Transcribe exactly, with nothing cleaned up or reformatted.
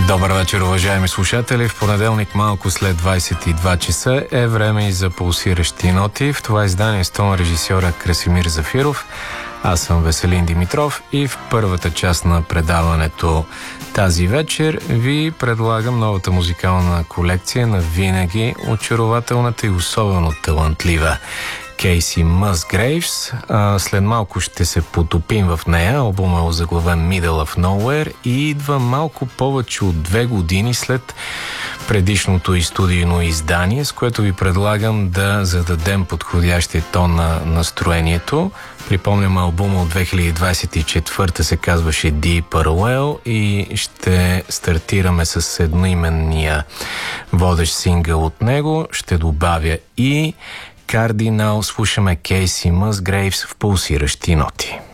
Добър вечер, уважаеми слушатели. В понеделник малко след двайсет и два часа е време и за пулсиращи ноти. В това издание с тон режисьора Красимир Зафиров. Аз съм Веселин Димитров и в първата част на предаването тази вечер ви предлагам новата музикална колекция на винаги очарователната и особено талантлива Кейси Мъсгрейвс. След малко ще се потопим в нея. Албумът е озаглавен Middle of Nowhere и идва малко повече от две години след предишното и студийно издание, с което ви предлагам да зададем подходящия тон на настроението. Припомням, албума от две хиляди двайсет и четвърта се казваше Deep Parallel и ще стартираме с едноименния водещ сингъл от него. Ще добавя и Кардинал. Слушаме Кейси Мъсгрейвс в пулсиращи ноти.